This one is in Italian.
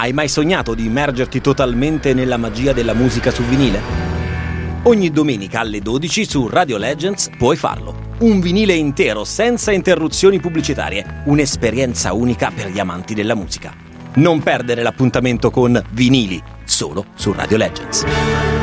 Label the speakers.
Speaker 1: Hai mai sognato di immergerti totalmente nella magia della musica su vinile? Ogni domenica alle 12 su Radio Legends puoi farlo. Un vinile intero senza interruzioni pubblicitarie, un'esperienza unica per gli amanti della musica. Non perdere l'appuntamento con Vinili, solo su Radio Legends.